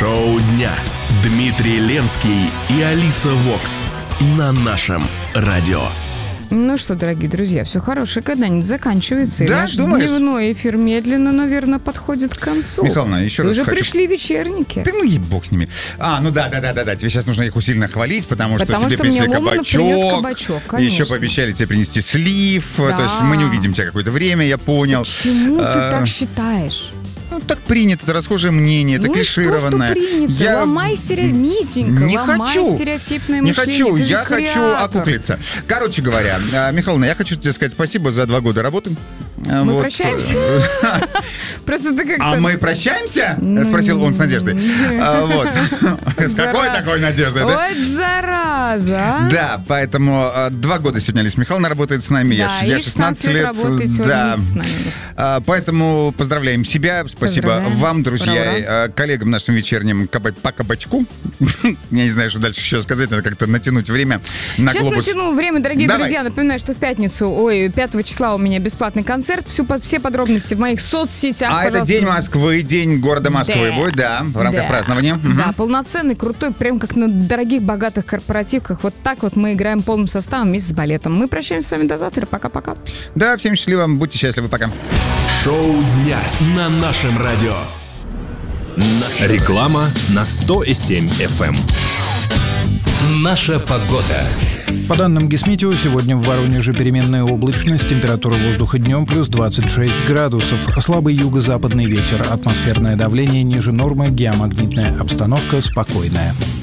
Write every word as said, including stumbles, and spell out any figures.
Шоу дня. Дмитрий Ленский и Алиса Вокс на нашем радио. Ну что, дорогие друзья, все хорошее когда-нибудь заканчивается. Да, и наш думаешь? дневной эфир медленно, но верно подходит к концу. Михайловна, еще И раз уже хочу... пришли вечерники. Да ну ей бог с ними. А, ну да, да, да, да, да. Тебе сейчас нужно их усиленно хвалить, потому, Потому что что тебе мне принесли Ломанов кабачок. принес кабачок, конечно. Еще пообещали тебе принести слив. Да. То есть мы не увидим тебя какое-то время, я понял. Почему ты А, так считаешь? Ну, так принято, это расхожее мнение, это Ну и что, клишированное. что принято? Я Ломай стереотип, митинг, не ломай хочу. стереотипное Не мышление. хочу, Ты же я хочу креатор. окуклиться. Короче говоря, а, Михайловна, я хочу тебе сказать спасибо за два года работы. А, Мы вот. прощаемся? Просто ты как-то... А мы прощаемся? Спросил он с надеждой. А, Вот. С какой Зара- такой надеждой? да? Вот зараза, а? Да, поэтому а, два года сегодня Алиса Михайловна работает с нами. Я, Да, ш- я и шестнадцать лет работает сегодня да. вместе с нами. А, поэтому поздравляем себя. Спасибо Поздравляем. вам, друзья, Ура, и, а, коллегам нашим вечерним каба- по кабачку. Я не знаю, что дальше еще сказать. Надо как-то натянуть время на Сейчас глобус. натяну время, дорогие Давай. друзья. Напоминаю, что в пятницу, ой, пятого числа у меня бесплатный концерт. Всю, по- все подробности в моих соцсетях. А это пожалуйста. День Москвы, День города Москвы Да. будет, да, в рамках Да. празднования. Мгм. Да, полноценный, крутой, прям как на дорогих, богатых корпоративках. Вот так вот мы играем полным составом вместе с балетом. Мы прощаемся с вами до завтра. Пока-пока. Да, всем счастливо, будьте счастливы, пока. Шоу дня на нашем радио. Реклама на сто и семь эф эм. Наша погода. По данным Гисметео, сегодня в Воронеже переменная облачность, температура воздуха днем плюс двадцать шесть градусов, слабый юго-западный ветер, атмосферное давление ниже нормы, геомагнитная обстановка спокойная.